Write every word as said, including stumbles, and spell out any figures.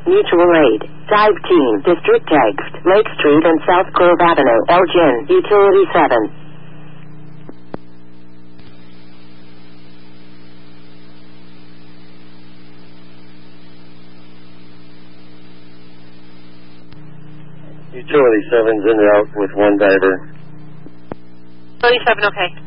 Mutual Aid, Dive Team, District Text, Lake Street and South Grove Avenue, Elgin, Utility seven. Utility seven's en route with one diver. Utility seven, okay.